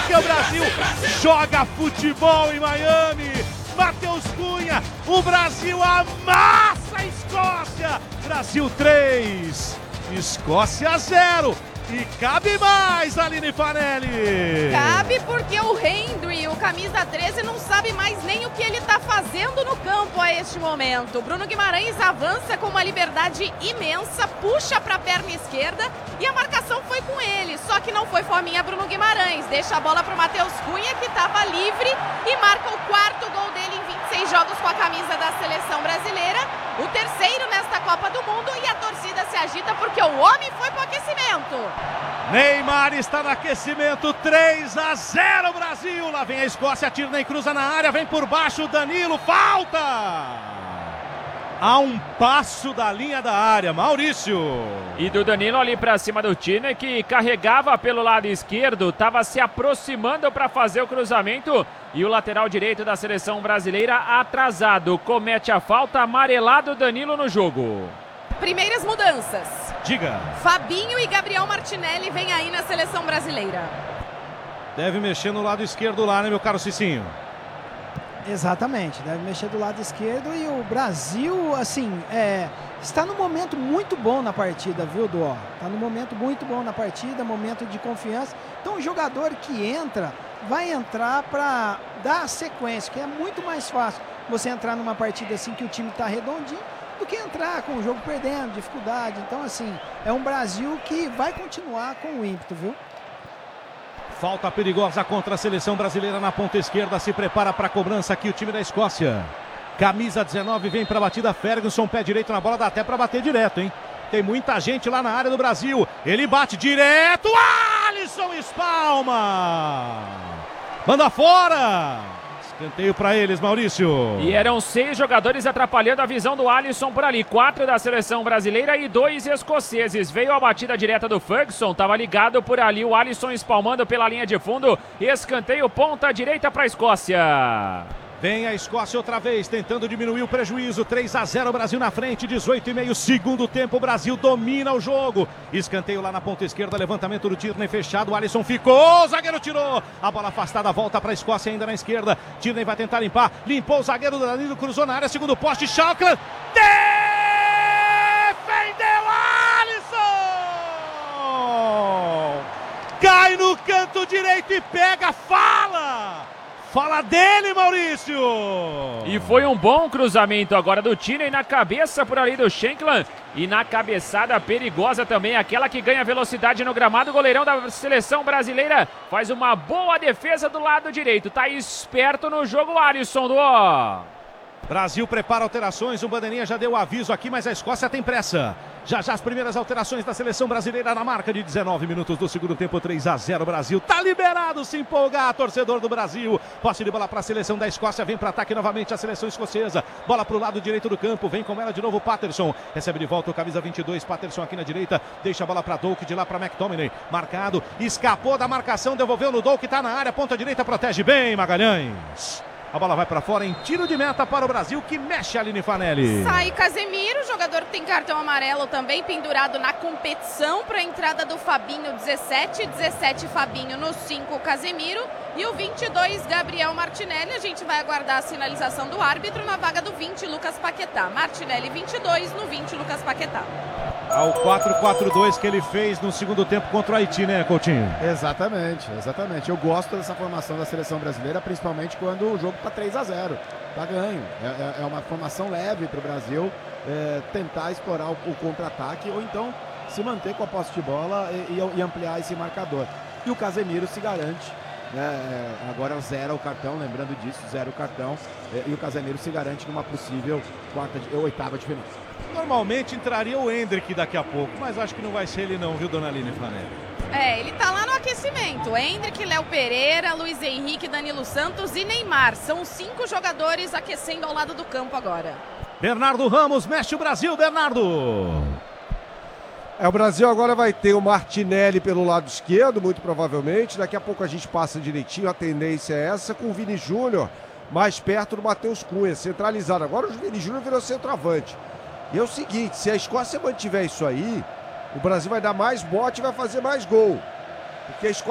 porque o Brasil joga futebol em Miami. Matheus Cunha, o Brasil amassa a Escócia. Brasil 3, Escócia 0. E cabe mais, Aline Fanelli. Cabe porque o Hendry, o camisa 13, não sabe mais nem o que ele está fazendo no campo a este momento. Bruno Guimarães avança com uma liberdade imensa, puxa para a perna esquerda e a marcação foi com ele. Só que não foi fominha Bruno Guimarães. Deixa a bola para o Matheus Cunha, que estava livre, e marca o quarto gol dele em 26 jogos com a camisa da seleção brasileira. O terceiro nesta Copa do Mundo, e a torcida se agita porque o homem foi para o aquecimento. Neymar está no aquecimento, 3-0 Brasil. Lá vem a Escócia, Tierney cruza na área, vem por baixo, Danilo, falta! A um passo da linha da área, Maurício. E do Danilo ali para cima do Tierney, que carregava pelo lado esquerdo, estava se aproximando para fazer o cruzamento. E o lateral direito da seleção brasileira atrasado, comete a falta, amarelado Danilo no jogo. Primeiras mudanças. Diga. Fabinho e Gabriel Martinelli vêm aí na seleção brasileira. Deve mexer no lado esquerdo lá, né, meu caro Cicinho? Exatamente, deve mexer do lado esquerdo. E o Brasil, assim, está num momento muito bom na partida, viu, Duó? Está num momento muito bom na partida, momento de confiança. Então o jogador que entra, vai entrar para dar a sequência, que é muito mais fácil você entrar numa partida assim que o time está redondinho, do que entrar com o jogo perdendo, dificuldade. Então, assim, é um Brasil que vai continuar com o ímpeto, viu? Falta perigosa contra a seleção brasileira na ponta esquerda. Se prepara para a cobrança aqui o time da Escócia. Camisa 19 vem para a batida. Ferguson, pé direito na bola. Dá até para bater direto, hein? Tem muita gente lá na área do Brasil. Ele bate direto. Alisson espalma. Manda fora. Escanteio para eles, Maurício. E eram 6 jogadores atrapalhando a visão do Alisson por ali. 4 da seleção brasileira e 2 escoceses. Veio a batida direta do Ferguson, estava ligado por ali. O Alisson espalmando pela linha de fundo. Escanteio ponta direita para a Escócia. Vem a Escócia outra vez, tentando diminuir o prejuízo. 3-0 Brasil na frente, 18,5 segundo tempo. O Brasil domina o jogo. Escanteio lá na ponta esquerda, levantamento do Tierney fechado. O Alisson ficou, o zagueiro tirou. A bola afastada, volta para a Escócia ainda na esquerda. Tierney vai tentar limpar, limpou o zagueiro do Danilo, cruzou na área, segundo poste, Schalke. Defendeu Alisson! Cai no canto direito e pega, fala dele, Maurício! E foi um bom cruzamento agora do Tierney na cabeça por ali do Shankland. E na cabeçada perigosa também, aquela que ganha velocidade no gramado. O goleirão da seleção brasileira faz uma boa defesa do lado direito. Tá esperto no jogo, Alisson do Brasil prepara alterações, o Bandeirinha já deu o aviso aqui, mas a Escócia tem pressa. Já as primeiras alterações da seleção brasileira na marca de 19 minutos do segundo tempo, 3-0 Brasil. Tá liberado, se empolgar, torcedor do Brasil. Posse de bola para a seleção da Escócia, vem para ataque novamente a seleção escocesa. Bola para o lado direito do campo, vem com ela de novo Patterson. Recebe de volta o camisa 22, Patterson aqui na direita. Deixa a bola para Doak, de lá para McTominay. Marcado, escapou da marcação, devolveu no Doak, tá na área, ponta direita, protege bem Magalhães. A bola vai para fora em tiro de meta para o Brasil, que mexe a Aline Fanelli. Sai Casemiro, jogador que tem cartão amarelo também pendurado na competição para a entrada do Fabinho, 17 Fabinho, no 5 Casemiro e o 22 Gabriel Martinelli. A gente vai aguardar a sinalização do árbitro na vaga do 20 Lucas Paquetá. Martinelli 22, no 20 Lucas Paquetá. Ao 4-4-2 que ele fez no segundo tempo contra o Haiti, né, Coutinho? Exatamente. Eu gosto dessa formação da seleção brasileira, principalmente quando o jogo está 3-0. Tá ganho. É uma formação leve para o Brasil tentar explorar o contra-ataque ou então se manter com a posse de bola e ampliar esse marcador. E o Casemiro se garante. Agora zera o cartão, lembrando disso, zera o cartão. E o Casemiro se garante numa possível oitava de final. Normalmente entraria o Hendrick daqui a pouco, mas acho que não vai ser ele não, viu, dona Aline Fanelli? Ele tá lá no aquecimento. Hendrick, Léo Pereira, Luiz Henrique, Danilo Santos e Neymar. São 5 jogadores aquecendo ao lado do campo agora. Bernardo Ramos, mexe o Brasil, Bernardo! O Brasil agora vai ter o Martinelli pelo lado esquerdo, muito provavelmente. Daqui a pouco a gente passa direitinho, a tendência é essa, com o Vini Júnior mais perto do Matheus Cunha, centralizado. Agora o Vini Júnior virou centroavante. E é o seguinte, se a Escócia mantiver isso aí, o Brasil vai dar mais bote e vai fazer mais gol. Porque a Escócia